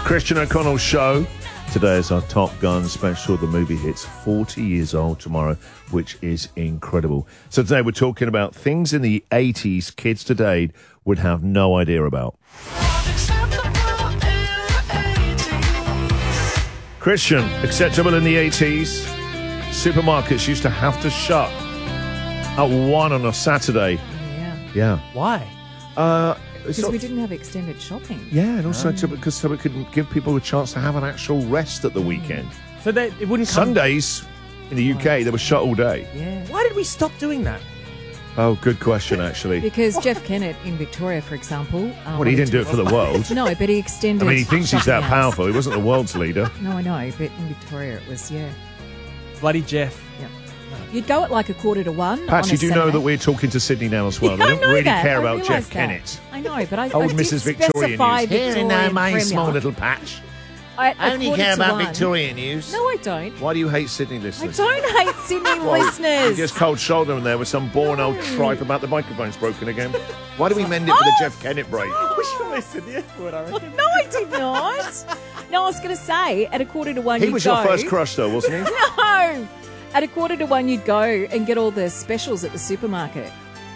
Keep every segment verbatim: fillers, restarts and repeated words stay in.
Christian O'Connell Show. Today is our Top Gun special. The movie hits forty years old tomorrow, which is incredible. So today we're talking about things in the eighties kids today would have no idea about. Christian, acceptable in the eighties. Supermarkets used to have to shut at one on a Saturday. Yeah. Yeah. Why? Uh, Because so- we didn't have extended shopping. Yeah, and also to, because so it could give people a chance to have an actual rest at the weekend. So that it wouldn't come... Sundays in the U K, they were shut all day. Yeah. Why did we stop doing that? Oh, good question, actually. Because Jeff Kennett in Victoria, for example... Um, Well, he didn't do it for the world. No, but he extended... I mean, he thinks he's that shopping hours. powerful. He wasn't the world's leader. No, I know, but in Victoria it was, yeah. Bloody Jeff. yeah. You'd go at like a quarter to one Pat, on a you do know Saturday. that we're talking to Sydney now as well. Yeah, they I don't know really that. care I about realise Jeff that. Kennett. I know, but I, Old I did Missus Victoria specify News. Here Victorian now, my Premier. small little patch. I, I only care about Victoria News. No, I don't. Why do you hate Sydney I listeners? don't hate Sydney Well, listeners. You just cold shoulder in there with some born old tripe about the microphone's broken again. Why do we mend it for the Jeff Kennett break? We should have said the F word, I reckon. No, I did not. No, I was going to say, at a quarter to one, He you'd was go. your first crush, though, wasn't he? No! At a quarter to one, you'd go and get all the specials at the supermarket.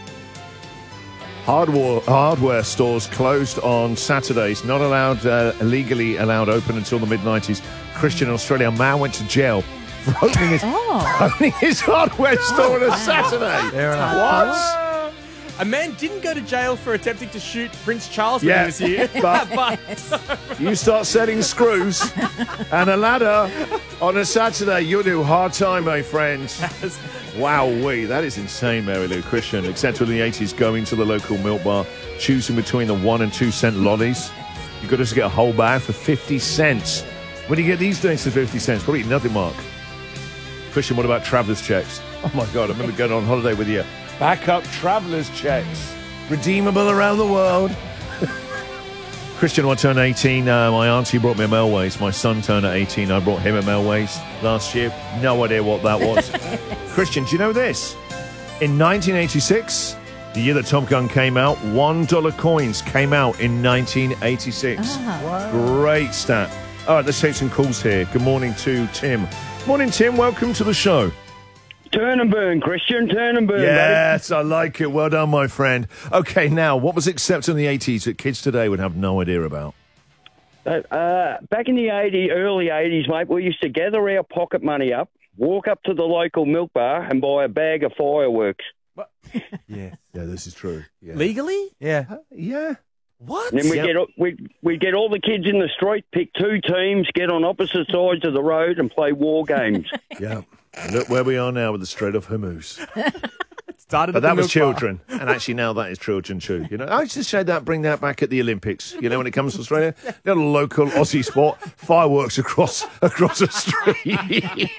Hardware, hardware stores closed on Saturdays, not allowed, uh, illegally allowed open until the mid nineties. Christian in Australia, a man went to jail for opening his, Oh. opening his hardware store on a Saturday. What? A man didn't go to jail for attempting to shoot Prince Charles when Yeah, he was here. but- but You start setting screws and a ladder on a Saturday, you'll do hard time, my friends. Wowee, that is insane, Mary Lou. Christian, except in the eighties, going to the local milk bar, choosing between the one and two cent lollies. You got us to get a whole bag for fifty cents. When do you get these days for fifty cents? Probably nothing, Mark. Christian, what about traveller's checks? Oh my God, I remember going on holiday with you. Backup traveller's checks. Redeemable around the world. Christian, when I turned eighteen, uh, my auntie brought me a Melways. My son turned at eighteen. I brought him a Melways last year. No idea what that was. Christian, do you know this? In nineteen eighty-six, the year that Top Gun came out, one dollar coins came out in nineteen eighty-six. Ah. Great stat. All right, let's take some calls here. Good morning to Tim. Morning, Tim. Welcome to the show. Turn and burn, Christian. Turn and burn, Yes, I like it. Well done, my friend. Okay, now, what was accepted in the eighties that kids today would have no idea about? buddy. Uh, back in the eighties, early eighties, mate, we used to gather our pocket money up, walk up to the local milk bar and buy a bag of fireworks. yeah. Yeah, this is true. Yeah. Legally? Yeah. Yeah. What? And then we Yep. get we we get all the kids in the street, pick two teams, get on opposite sides of the road and play war games. Yeah. And look where we are now with the Strait of Hormuz. Started But at the that was milk bar. children. And actually now that is children too. You know, I used to say that, bring that back at the Olympics. You know, when it comes to Australia, got a local Aussie sport, fireworks across across a street.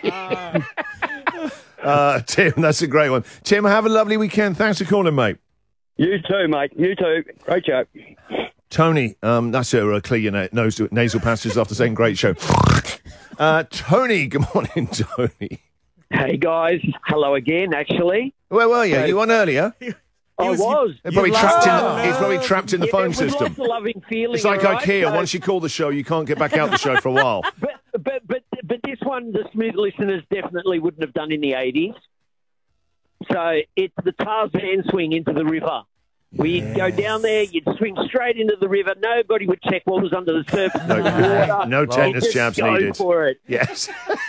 uh, Tim, that's a great one. Tim, have a lovely weekend. Thanks for calling, mate. You too, mate. You too. Great show. Tony, um, that's it. Uh, clear your na- nose, nasal passages after saying great show. Uh, Tony, good morning, Tony. Hey guys, hello again. Actually, Where were you? You on earlier? I was- was. He's probably You trapped in. love- The, he's probably trapped in the Yeah, phone it was system. lots of loving feeling. It's like all right? IKEA. So- Once you call the show, you can't get back out the show for a while. but but but but this one, the smooth listeners definitely wouldn't have done in the eighties. So it's the Tarzan swing into the river. We'd go down there, you'd swing straight into the river. Nobody would check what was under the surface No, of the water. no tetanus Just jabs go needed. for it. Yes.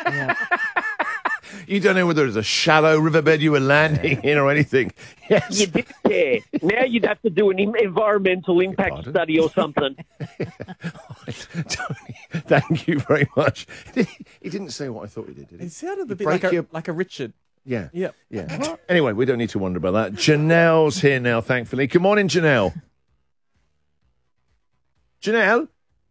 You don't know whether it's a shallow riverbed you were landing in or anything. Yes. You didn't care. Now you'd have to do an im- environmental impact Pardon? study or something. Tony, thank you very much. He didn't say what I thought he did, did he? It sounded a You bit break like a, your- like a Richard. Yeah. Yep. Yeah. Anyway, we don't need to wonder about that. Janelle's here now, thankfully. Good morning, Janelle. Janelle?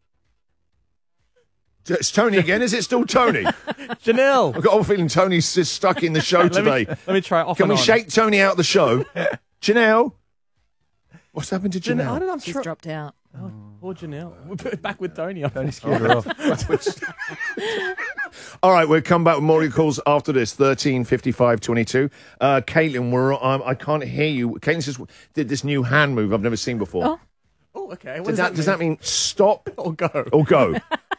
It's Tony again. Is it still Tony? Janelle. I've got a whole feeling Tony's just stuck in the show let today. Me, let me try off Can and we on. shake Tony out of the show? Janelle? What's happened to Janelle? I Janelle? don't know. I'm She's try- dropped out. Oh, poor Janelle. We're back with Tony. Tony scared her off. All right, we'll come back with more calls after this. thirteen fifty-five twenty-two. Uh, Caitlin, we're, um, I can't hear you. Caitlin just did this new hand move I've never seen before. Oh. Oh, okay. What does, does that, that does that mean stop Or go. or go?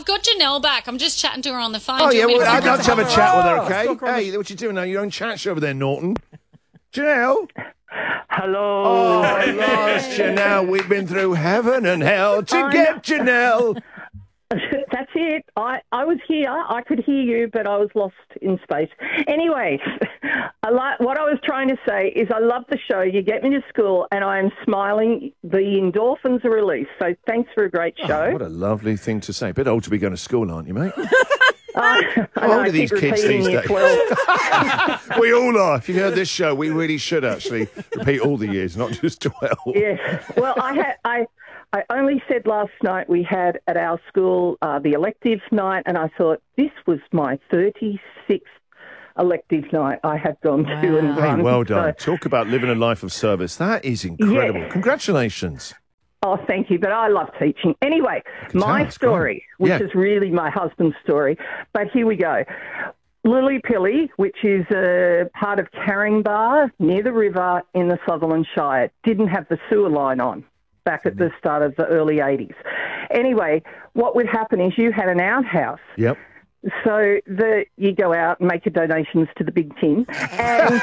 got Janelle back. I'm just chatting to her on the phone. Oh, Do you yeah, want me well, to I'd go love to have a grab chat her? with her, Oh, okay? still across Hey, what you doing now? Your own chat show over there, Norton. Janelle? Hello. Oh, lost Janelle. We've been through heaven and hell to I get Janelle. That's it. I, I was here. I could hear you, but I was lost in space. Anyways, I like what I was trying to say is I love the show. You get me to school, and I am smiling. The endorphins are released. So thanks for a great show. Oh, what a lovely thing to say. A bit old to be going to school, aren't you, mate? Uh, I How know, old I are these keep kids repeating these year days? twelve. We all are. If you've heard this show, we really should actually repeat all the years, not just twelve. Yes. Well, I had I I only said last night we had at our school uh, the electives night, and I thought this was my thirty-sixth elective night I have gone to and Hey, run. well done. So- Talk about living a life of service. That is incredible. Yeah. Congratulations. Oh, thank you. But I love teaching. Anyway, can my tell, it's story, great. which Yeah. is really my husband's story, but here we go. Lillypilly, which is a part of Caringbah near the river in the Sutherland Shire, didn't have the sewer line on back at the start of the early eighties. Anyway, what would happen is you had an outhouse. Yep. So the you go out and make your donations to the big tin. And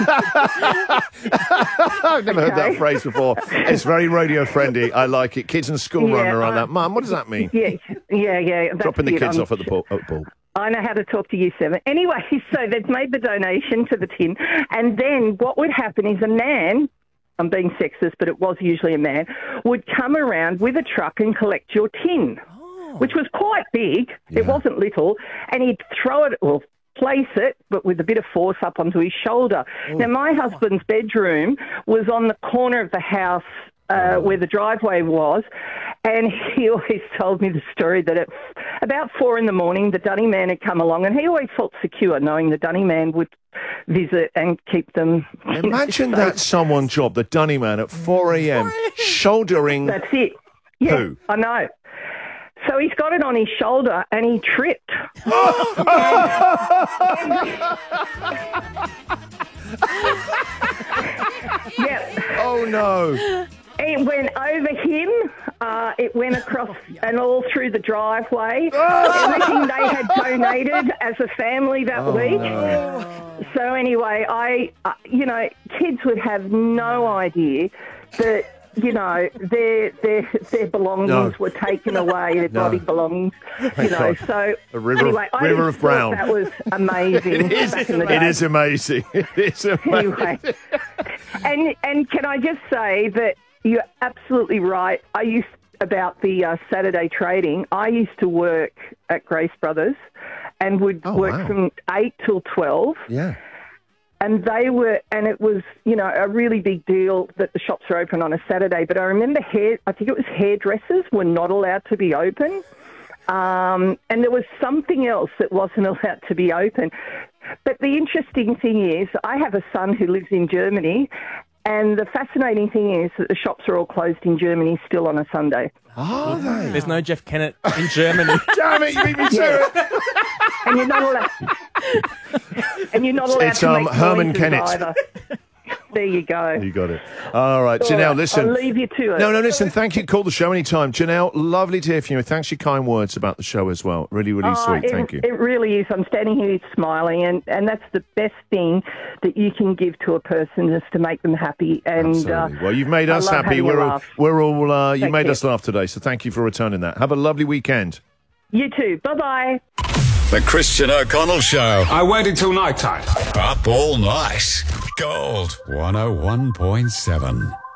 I've never heard that Okay. phrase before. It's very radio friendly. I like it. Kids in school Yeah, running around I- that. Mum, what does that mean? yeah, yeah, yeah. that's Dropping the it. kids I'm- off at the pool. At the pool. I know how to talk to year seven. Anyway, so they've made the donation to the tin. And then what would happen is a man, I'm being sexist, but it was usually a man, would come around with a truck and collect your tin, which was quite big. Yeah. It wasn't little. And he'd throw it, well, place it, but with a bit of force up onto his shoulder. Now, my husband's bedroom was on the corner of the house uh, where the driveway was, and he always told me the story that at about four in the morning, the dunny man had come along, and he always felt secure knowing the dunny man would visit and keep them. Imagine safe. that someone job, the dunny man at four a.m. shouldering. That's it. Yeah, Who? I know. So he's got it on his shoulder and he tripped. Yeah. Oh, no. It went over him, uh, it went across and all through the driveway. Oh! Everything they had donated as a family that Oh, week. no. So anyway, I, uh, you know, kids would have no idea that, you know, their their their belongings No. were taken away, their No. body belongings, you Thank know. God. So A river of- anyway, I river just of brown. thought that was amazing back in the day. It is amazing. It is amazing. Anyway, and and can I just say that you're absolutely right. I used about the uh, Saturday trading. I used to work at Grace Brothers, and would Oh, work wow. from eight till twelve. Yeah. And they were, and it was, you know, a really big deal that the shops were open on a Saturday. But I remember hair, I think it was hairdressers were not allowed to be open. Um, and there was something else that wasn't allowed to be open. But the interesting thing is, I have a son who lives in Germany, and the fascinating thing is that the shops are all closed in Germany still on a Sunday. Are they? There's no Jeff Kennett in Germany. Damn it, you beat me to it. And you're not allowed, and you're not allowed It's, to um, make Herman noises Kennett. either. There you go. You got it. All right, All Janelle, right, listen. I'll leave you to it. No, no, listen, thank you. Call the show anytime. Janelle, lovely to hear from you. Thanks for your kind words about the show as well. Really, really Oh, sweet. it, Thank you. It really is. I'm standing here smiling, and, and that's the best thing that you can give to a person, is to make them happy. And Absolutely. uh, Well, you've made I us love happy. having a We're all, laugh. we're all, uh, you Thank made you. us laugh today, so thank you for returning that. Have a lovely weekend. You too. Bye-bye. The Christian O'Connell Show. I waited till night time. Up all night. Gold one oh one point seven.